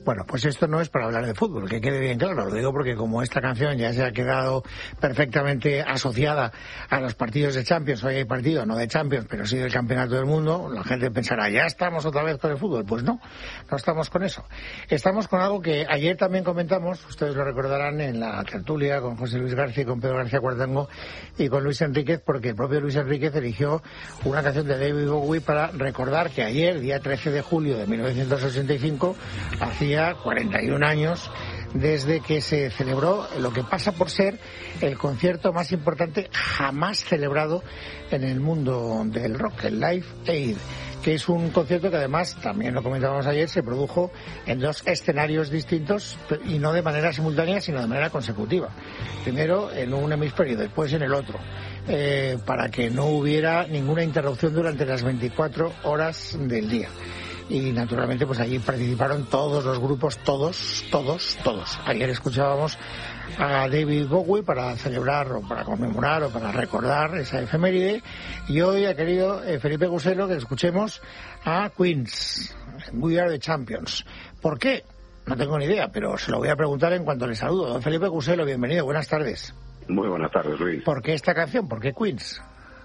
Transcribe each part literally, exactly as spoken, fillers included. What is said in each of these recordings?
Bueno, pues esto no es para hablar de fútbol, que quede bien claro. Lo digo porque como esta canción ya se ha quedado perfectamente asociada a los partidos de Champions, hoy hay partido, no de Champions, pero sí del Campeonato del Mundo, la gente pensará, ¿ya estamos otra vez con el fútbol? Pues no, no estamos con eso. Estamos con algo que ayer también comentamos, ustedes lo recordarán en la tertulia con José Luis García, con Pedro García Cuartango y con Luis Enríquez, porque el propio Luis Enríquez eligió una canción de David Bowie para recordar que ayer, día trece de julio de mil novecientos ochenta y cinco, hacía cuarenta y un años desde que se celebró lo que pasa por ser el concierto más importante jamás celebrado en el mundo del rock, el Live Aid, que es un concierto que además, también lo comentábamos ayer, se produjo en dos escenarios distintos y no de manera simultánea, sino de manera consecutiva. Primero en un hemisferio, después en el otro, eh, para que no hubiera ninguna interrupción durante las veinticuatro horas del día. Y naturalmente pues allí participaron todos los grupos, todos, todos, todos. Ayer escuchábamos a David Bowie para celebrar o para conmemorar o para recordar esa efeméride, y hoy ha querido eh, Felipe Guselo que escuchemos a Queens, We Are the Champions. ¿Por qué? No tengo ni idea, pero se lo voy a preguntar en cuanto le saludo. Don Felipe Guselo, bienvenido, buenas tardes. Muy buenas tardes, Luis. ¿Por qué esta canción? ¿Por qué Queens?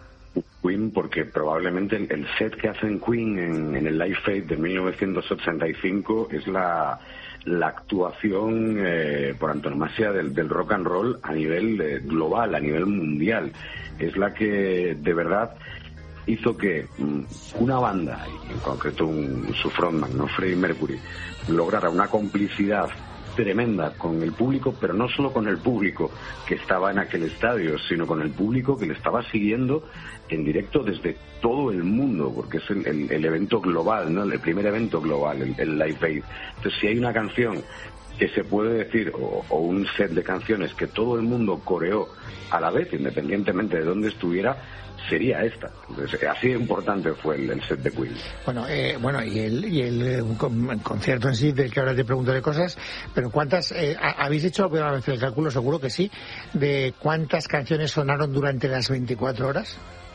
Queen, porque probablemente el, el set que hacen Queen en, en el Live Aid de mil novecientos ochenta y cinco es la, la actuación eh, por antonomasia del, del rock and roll a nivel eh, global, a nivel mundial. Es la que de verdad hizo que um, una banda, y en concreto un, su frontman, ¿no? Freddie Mercury, lograra una complicidad tremenda con el público, pero no solo con el público que estaba en aquel estadio, sino con el público que le estaba siguiendo en directo desde todo el mundo, porque es el, el, el evento global, ¿no? El primer evento global, el, el Live Aid. Entonces, si hay una canción que se puede decir, o, o un set de canciones que todo el mundo coreó a la vez, independientemente de dónde estuviera, sería esta. Entonces, así de importante fue el, el set de Queen. Bueno, eh, bueno y el, y el, eh, con, el concierto en sí, del que ahora te preguntaré cosas, pero ¿cuántas, eh, habéis hecho alguna vez el cálculo, seguro que sí, de cuántas canciones sonaron durante las veinticuatro horas?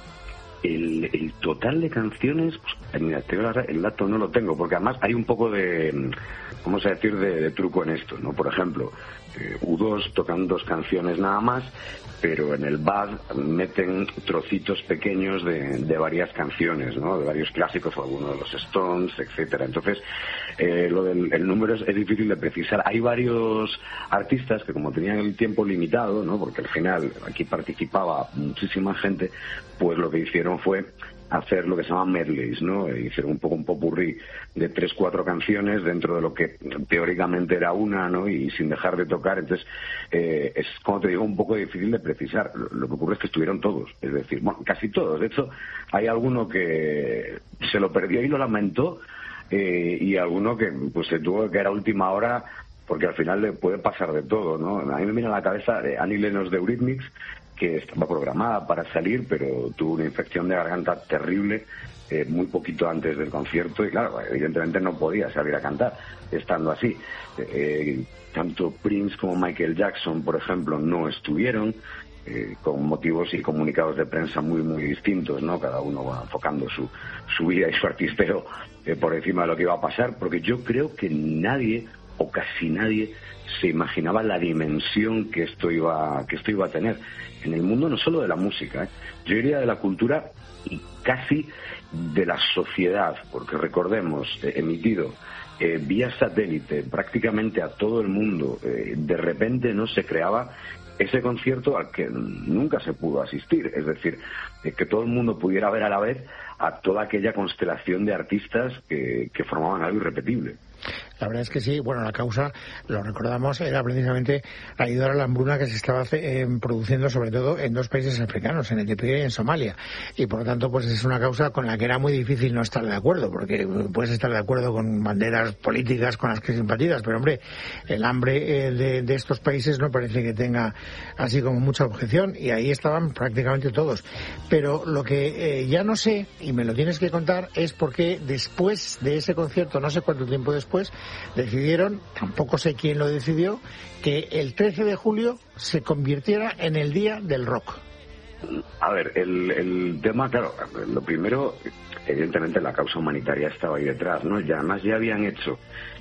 El, el total de canciones, pues, mira, el dato no lo tengo, porque además hay un poco de, vamos a decir, de, de truco en esto, ¿no? Por ejemplo, eh, U dos tocan dos canciones nada más, pero en el Bad meten trocitos pequeños de, de varias canciones, ¿no? De varios clásicos, o algunos de los Stones, etcétera. Entonces, eh, lo del el número es, es difícil de precisar. Hay varios artistas que, como tenían el tiempo limitado, ¿no? Porque al final aquí participaba muchísima gente, pues lo que hicieron fue hacer lo que se llama medleys, ¿no? Hicieron un poco un popurrí de tres, cuatro canciones dentro de lo que teóricamente era una, ¿no? Y sin dejar de tocar. Entonces, eh, es, como te digo, un poco difícil de precisar. Lo, lo que ocurre es que estuvieron todos, es decir, bueno, casi todos. De hecho, hay alguno que se lo perdió y lo lamentó, eh, y alguno que pues se tuvo que ir a última hora, porque al final le puede pasar de todo, ¿no? A mí me viene a la cabeza de Annie Lennox de Eurythmics, que estaba programada para salir, pero tuvo una infección de garganta terrible eh, muy poquito antes del concierto, y claro, evidentemente no podía salir a cantar estando así. Eh, tanto Prince como Michael Jackson, por ejemplo, no estuvieron, eh, con motivos y comunicados de prensa muy muy distintos, ¿no? Cada uno va enfocando su, su vida y su artisteo eh, por encima de lo que iba a pasar, porque yo creo que nadie, o casi nadie, se imaginaba la dimensión que esto iba que esto iba a tener en el mundo, no solo de la música, ¿eh? Yo diría de la cultura y casi de la sociedad, porque recordemos, eh, emitido eh, vía satélite prácticamente a todo el mundo, eh, de repente no se creaba ese concierto al que nunca se pudo asistir, es decir, eh, que todo el mundo pudiera ver a la vez a toda aquella constelación de artistas que, que formaban algo irrepetible. La verdad es que sí, bueno, la causa, lo recordamos, era precisamente ayudar a la hambruna que se estaba eh, produciendo sobre todo en dos países africanos, en Etiopía y en Somalia. Y por lo tanto, pues es una causa con la que era muy difícil no estar de acuerdo, porque puedes estar de acuerdo con banderas políticas con las que simpatizas, pero hombre, el hambre eh, de, de estos países no parece que tenga así como mucha objeción, y ahí estaban prácticamente todos. Pero lo que eh, ya no sé, y me lo tienes que contar, es por qué después de ese concierto, no sé cuánto tiempo después, decidieron, tampoco sé quién lo decidió, que el trece de julio se convirtiera en el día del rock. A ver, el, el tema, claro, lo primero, evidentemente la causa humanitaria estaba ahí detrás, ¿no? Y además ya habían hecho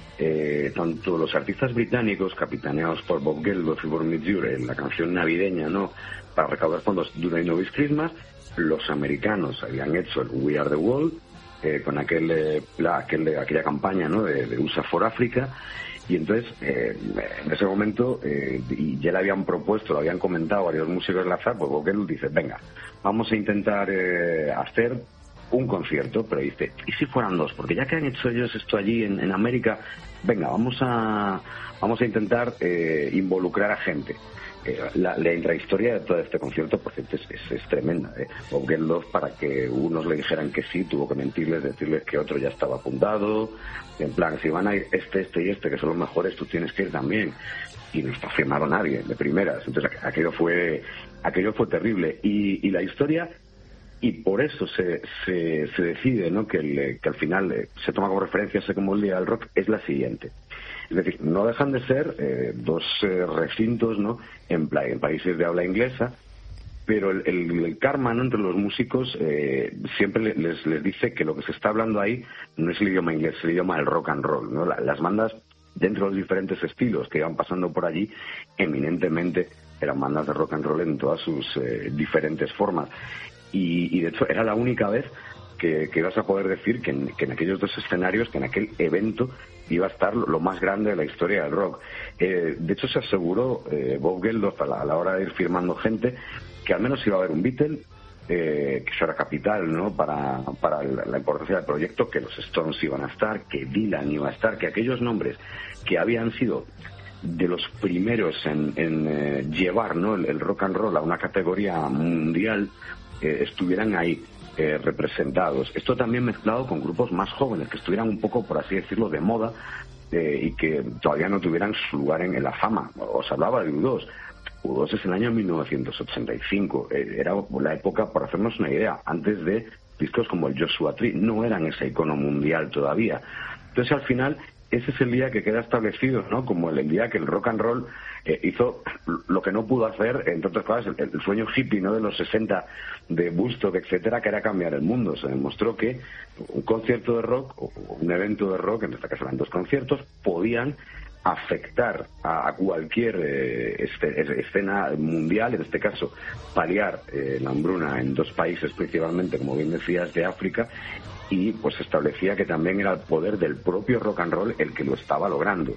eh, tanto los artistas británicos, capitaneados por Bob Geldof y Bob Mizur, en la canción navideña, ¿no?, para recaudar fondos Do They Know It's Christmas. Los americanos habían hecho el We Are the World, eh, con aquel, eh, la, aquel, aquella campaña, ¿no?, de, de U S A for Africa. Y entonces, eh, en ese momento, eh, y ya le habían propuesto, lo habían comentado varios músicos de la Z A P, pues Bob Geldof dice, venga, vamos a intentar eh, hacer un concierto, pero dice, ¿y si fueran dos? Porque ya que han hecho ellos esto allí en, en América, venga, vamos a vamos a intentar eh, involucrar a gente. Eh, la, la intrahistoria de todo este concierto, por cierto, es, es, es tremenda. ¿eh? Bob Geldof, para que unos le dijeran que sí, tuvo que mentirles, decirles que otro ya estaba apuntado. En plan, si van a ir este, este y este, que son los mejores, tú tienes que ir también. Y no está firmado nadie, de primeras. Entonces, aquello fue aquello fue terrible. Y, y la historia, y por eso se se, se decide, ¿no?, que, el, que al final eh, se toma como referencia ese como el Día del Rock, es la siguiente. Es decir, no dejan de ser eh, dos eh, recintos, ¿no?, en, en países de habla inglesa, pero el, el, el karma, ¿no?, entre los músicos eh, siempre les, les dice que lo que se está hablando ahí no es el idioma inglés, es el idioma del rock and roll, ¿no? La, las bandas, dentro de los diferentes estilos que iban pasando por allí, eminentemente eran bandas de rock and roll en todas sus eh, diferentes formas. Y, y de hecho era la única vez que, que ibas a poder decir que en, que en aquellos dos escenarios, que en aquel evento iba a estar lo más grande de la historia del rock. Eh, de hecho se aseguró eh, Bob Geldof a la, a la hora de ir firmando gente que al menos iba a haber un Beatle, eh, que eso era capital, ¿no?, para, para la, la importancia del proyecto, que los Stones iban a estar, que Dylan iba a estar, que aquellos nombres que habían sido de los primeros en, en eh, llevar, ¿no?, el, el rock and roll a una categoría mundial, eh, estuvieran ahí eh, representados. Esto también mezclado con grupos más jóvenes, que estuvieran un poco, por así decirlo, de moda, eh, y que todavía no tuvieran su lugar en, en la fama. Os hablaba de U dos. U dos es el año mil novecientos ochenta y cinco. Eh, era la época, por hacernos una idea, antes de discos como el Joshua Tree. No eran ese icono mundial todavía. Entonces, al final, ese es el día que queda establecido, ¿no?, como el, el día que el rock and roll eh, hizo lo que no pudo hacer, entre otras cosas, el, el sueño hippie, ¿no?, de los sesenta, de Woodstock, etcétera, que era cambiar el mundo. Se demostró que un concierto de rock o un evento de rock, en este caso eran dos conciertos, podían afectar a, a cualquier eh, este, escena mundial, en este caso paliar eh, la hambruna en dos países principalmente, como bien decías, de África, y pues establecía que también era el poder del propio rock and roll el que lo estaba logrando.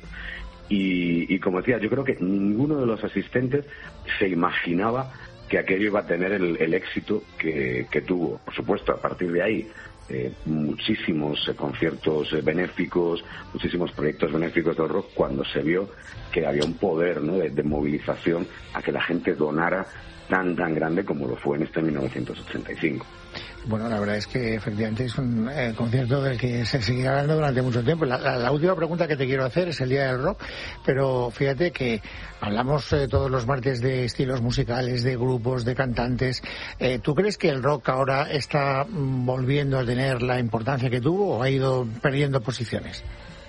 Y, y como decía, yo creo que ninguno de los asistentes se imaginaba que aquello iba a tener el, el éxito que, que tuvo. Por supuesto, a partir de ahí, eh, muchísimos eh, conciertos eh, benéficos, muchísimos proyectos benéficos del rock, cuando se vio que había un poder, ¿no?, de, de movilización a que la gente donara tan tan grande como lo fue en este mil novecientos ochenta y cinco. Bueno, la verdad es que efectivamente es un eh, concierto del que se seguirá hablando durante mucho tiempo. La, la, la última pregunta que te quiero hacer es el Día del Rock, pero fíjate que hablamos eh, todos los martes de estilos musicales, de grupos, de cantantes. Eh, ¿Tú crees que el rock ahora está mm, volviendo a tener la importancia que tuvo o ha ido perdiendo posiciones?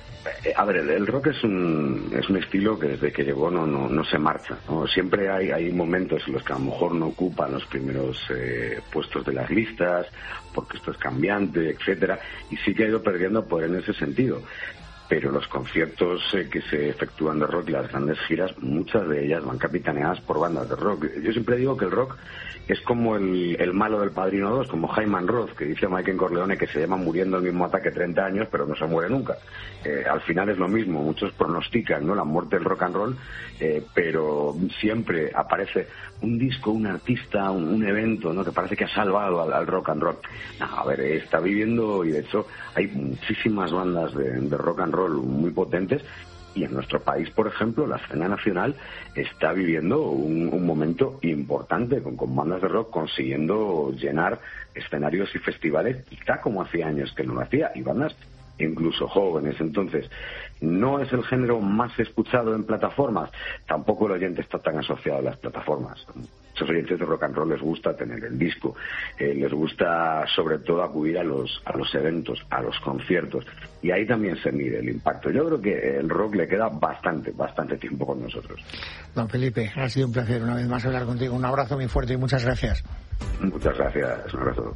A ver, el, el rock es un es un estilo que desde que llegó no no, no se marcha, ¿no? Siempre hay hay momentos en los que a lo mejor no ocupan los primeros eh, puestos de las listas, porque esto es cambiante, etcétera, y sí que ha ido perdiendo poder en ese sentido. Pero los conciertos eh, que se efectúan de rock y las grandes giras, muchas de ellas van capitaneadas por bandas de rock. Yo siempre digo que el rock es como el, el malo del Padrino dos, como Hyman Roth, que dice a Michael Corleone que se llama muriendo el mismo ataque treinta años, pero no se muere nunca. Eh, al final es lo mismo, muchos pronostican, ¿no?, la muerte del rock and roll, eh, pero siempre aparece un disco, un artista, un, un evento, ¿no?, que parece que ha salvado al, al rock and roll. No, a ver, está viviendo, y de hecho hay muchísimas bandas de, de rock and roll muy potentes. Y en nuestro país, por ejemplo, la escena nacional está viviendo un, un momento importante, con, con bandas de rock consiguiendo llenar escenarios y festivales, quizá como hacía años que no lo hacía, y bandas incluso jóvenes. Entonces, no es el género más escuchado en plataformas, tampoco el oyente está tan asociado a las plataformas. Esos oyentes de rock and roll les gusta tener el disco, eh, les gusta sobre todo acudir a los a los eventos, a los conciertos, y ahí también se mide el impacto. Yo creo que el rock le queda bastante, bastante tiempo con nosotros. Don Felipe, ha sido un placer una vez más hablar contigo. Un abrazo muy fuerte y muchas gracias. Muchas gracias, un abrazo.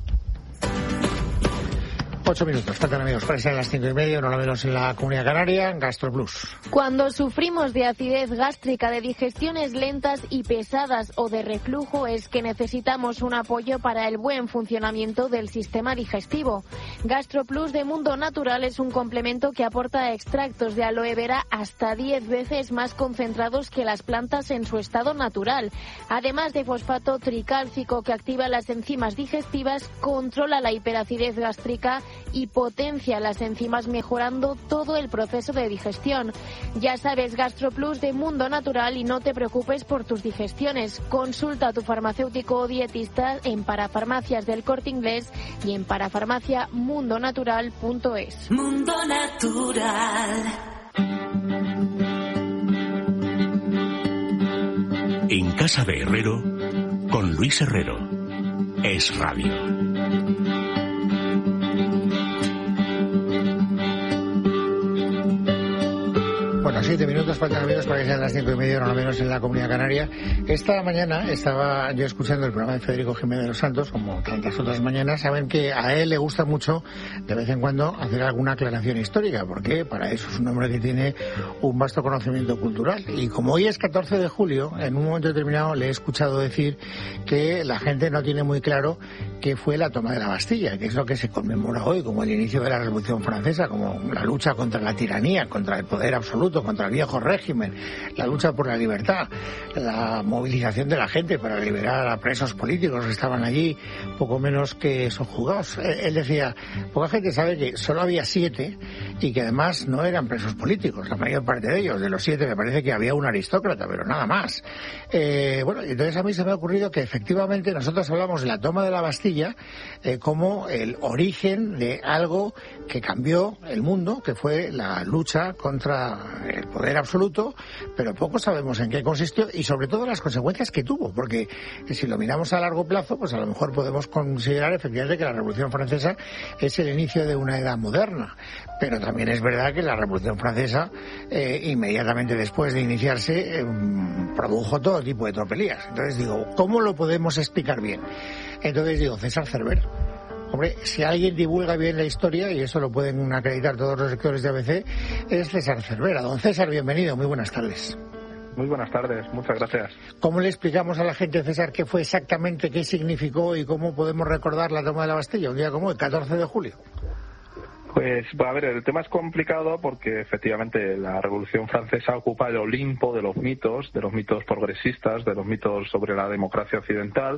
Ocho minutos, faltan amigos para ser las cinco y media, no lo menos en la Comunidad Canaria, GastroPlus. Cuando sufrimos de acidez gástrica, de digestiones lentas y pesadas o de reflujo, es que necesitamos un apoyo para el buen funcionamiento del sistema digestivo. GastroPlus de Mundo Natural es un complemento que aporta extractos de aloe vera hasta diez veces más concentrados que las plantas en su estado natural. Además de fosfato tricálcico que activa las enzimas digestivas, controla la hiperacidez gástrica y potencia las enzimas, mejorando todo el proceso de digestión. Ya sabes, GastroPlus de Mundo Natural, y no te preocupes por tus digestiones. Consulta a tu farmacéutico o dietista en Parafarmacias del Corte Inglés y en parafarmacia mundo natural punto es. Mundo Natural. En casa de Herrero, con Luis Herrero. Es Radio. Bueno, siete minutos faltan amigos para que sean las cinco y media, no menos en la Comunidad Canaria. Esta mañana estaba yo escuchando el programa de Federico Jiménez de los Santos, como tantas otras mañanas. Saben que a él le gusta mucho, de vez en cuando, hacer alguna aclaración histórica, porque para eso es un hombre que tiene un vasto conocimiento cultural. Y como hoy es catorce de julio, en un momento determinado le he escuchado decir que la gente no tiene muy claro qué fue la toma de la Bastilla, que es lo que se conmemora hoy como el inicio de la Revolución Francesa, como la lucha contra la tiranía, contra el poder absoluto, contra el viejo régimen, la lucha por la libertad, la movilización de la gente para liberar a presos políticos que estaban allí, poco menos que subjugados. Él decía, poca gente sabe que solo había siete y que además no eran presos políticos, la mayor parte de ellos. De los siete me parece que había un aristócrata, pero nada más. Eh, bueno, entonces a mí se me ha ocurrido que efectivamente nosotros hablamos de la toma de la Bastilla eh, como el origen de algo que cambió el mundo, que fue la lucha contra el poder absoluto, pero poco sabemos en qué consistió y sobre todo las consecuencias que tuvo, porque si lo miramos a largo plazo, pues a lo mejor podemos considerar efectivamente que la Revolución Francesa es el inicio de una edad moderna, pero también es verdad que la Revolución Francesa, eh, inmediatamente después de iniciarse, eh, produjo todo tipo de tropelías. Entonces digo, ¿cómo lo podemos explicar bien? Entonces digo, César Cervera. Hombre, si alguien divulga bien la historia, y eso lo pueden acreditar todos los lectores de A B C, es César Cervera. Don César, bienvenido, muy buenas tardes. Muy buenas tardes, muchas gracias. ¿Cómo le explicamos a la gente, César, qué fue exactamente, qué significó y cómo podemos recordar la toma de la Bastilla, un día como el catorce de julio? Pues, a ver, el tema es complicado porque efectivamente la Revolución Francesa ocupa el Olimpo de los mitos, de los mitos progresistas, de los mitos sobre la democracia occidental,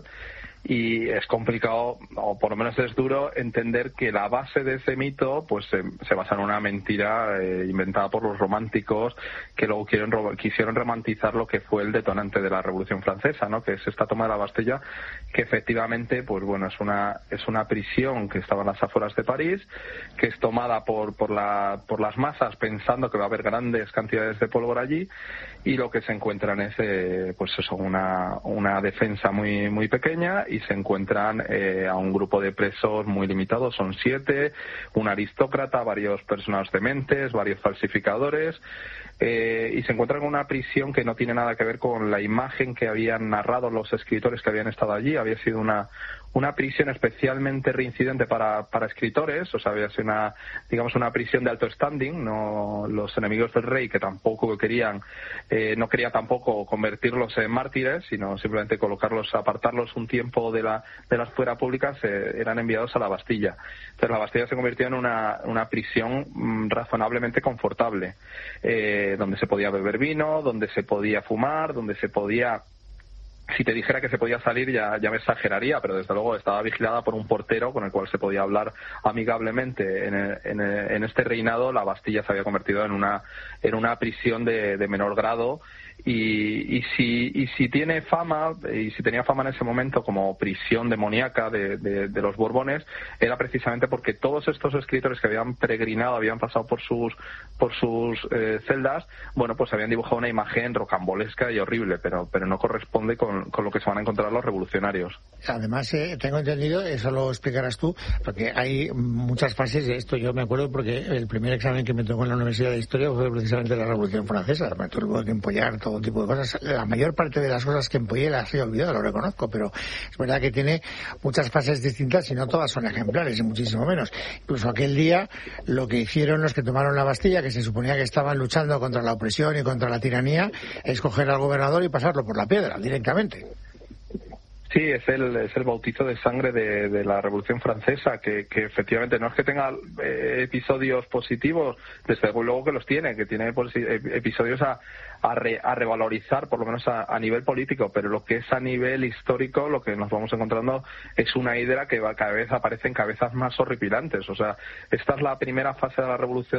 y es complicado, o por lo menos es duro, entender que la base de ese mito pues se, se basa en una mentira eh, inventada por los románticos que luego quieren, quisieron romantizar lo que fue el detonante de la Revolución Francesa, ¿no? Que es esta toma de la Bastilla, que efectivamente pues bueno es una es una prisión que estaba en las afueras de París, que es tomada por por la por las masas pensando que va a haber grandes cantidades de pólvora allí, y lo que se encuentran es eh, pues eso, una una defensa muy muy pequeña, y se encuentran eh, a un grupo de presos muy limitados, son siete, un aristócrata, varios personajes dementes, varios falsificadores, eh, y se encuentran en una prisión que no tiene nada que ver con la imagen que habían narrado los escritores que habían estado allí. Había sido una una prisión especialmente reincidente para, para escritores, o sea, había sido una, digamos, una prisión de alto standing, no los enemigos del rey, que tampoco querían, eh, no quería tampoco convertirlos en mártires, sino simplemente colocarlos, apartarlos un tiempo de la de la esfera pública, se, eran enviados a la Bastilla. Entonces la Bastilla se convirtió en una, una prisión mmm, razonablemente confortable, eh, donde se podía beber vino, donde se podía fumar, donde se podía... Si te dijera que se podía salir ya, ya me exageraría, pero desde luego estaba vigilada por un portero con el cual se podía hablar amigablemente. En, el, en, el, en este reinado la Bastilla se había convertido en una en una prisión de, de menor grado, Y, y si y si tiene fama, y si tenía fama en ese momento como prisión demoníaca de, de, de los Borbones, era precisamente porque todos estos escritores que habían peregrinado, habían pasado por sus por sus eh, celdas, bueno, pues habían dibujado una imagen rocambolesca y horrible, pero pero no corresponde con, con lo que se van a encontrar los revolucionarios. Además, eh, tengo entendido, eso lo explicarás tú, porque hay muchas fases de esto. Yo me acuerdo porque el primer examen que me tocó en la Universidad de Historia fue precisamente la Revolución Francesa. Me tuvo que empollar todo tipo de cosas. La mayor parte de las cosas que empollé las he olvidado, lo reconozco, pero es verdad que tiene muchas fases distintas y no todas son ejemplares, y muchísimo menos. Incluso aquel día lo que hicieron los que tomaron la Bastilla, que se suponía que estaban luchando contra la opresión y contra la tiranía, es coger al gobernador y pasarlo por la piedra directamente. Sí, es el, es el bautizo de sangre de, de la Revolución Francesa, que, que efectivamente no es que tenga eh, episodios positivos, desde luego que los tiene, que tiene pues, episodios a, a, re, a revalorizar, por lo menos a, a nivel político, pero lo que es a nivel histórico, lo que nos vamos encontrando es una hidra que va, cada vez aparecen cabezas más horripilantes. O sea, esta es la primera fase de la Revolución